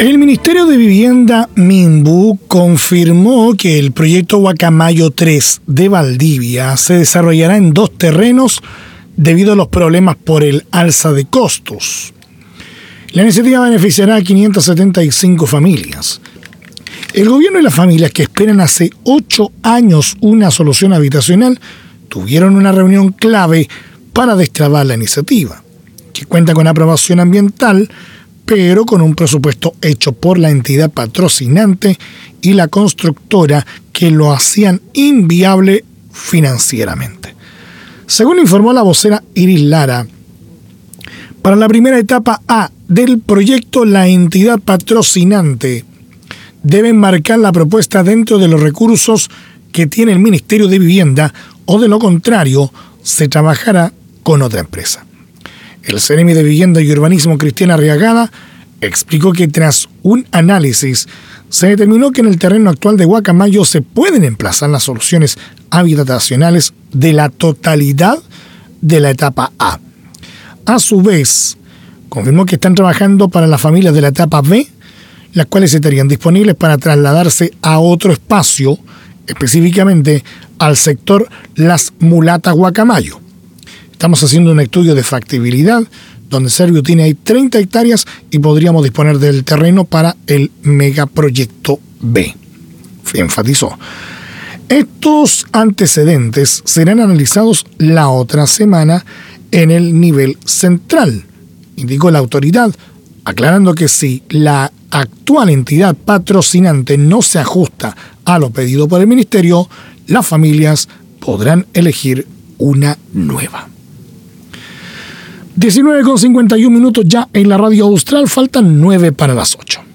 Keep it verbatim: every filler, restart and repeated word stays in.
El Ministerio de Vivienda, MINVU, confirmó que el proyecto Guacamayo tres de Valdivia se desarrollará en dos terrenos debido a los problemas por el alza de costos. La iniciativa beneficiará a quinientas setenta y cinco familias. El gobierno y las familias que esperan hace ocho años una solución habitacional tuvieron una reunión clave para destrabar la iniciativa, que cuenta con aprobación ambiental, pero con un presupuesto hecho por la entidad patrocinante y la constructora que lo hacían inviable financieramente. Según informó la vocera Iris Lara, para la primera etapa A del proyecto, la entidad patrocinante debe enmarcar la propuesta dentro de los recursos que tiene el Ministerio de Vivienda, o de lo contrario, se trabajará con otra empresa. El Ceremi de Vivienda y Urbanismo, Cristiana Arriagada, explicó que tras un análisis se determinó que en el terreno actual de Guacamayo se pueden emplazar las soluciones habitacionales de la totalidad de la etapa A. A su vez, confirmó que están trabajando para las familias de la etapa B, las cuales estarían disponibles para trasladarse a otro espacio, específicamente al sector Las Mulatas Guacamayo. Estamos haciendo un estudio de factibilidad donde Servio tiene ahí treinta hectáreas y podríamos disponer del terreno para el megaproyecto B, enfatizó. Estos antecedentes serán analizados la otra semana en el nivel central, indicó la autoridad, aclarando que si la actual entidad patrocinante no se ajusta a lo pedido por el ministerio, las familias podrán elegir una nueva. diecinueve con cincuenta y un minutos ya en la radio austral, faltan nueve para las ocho.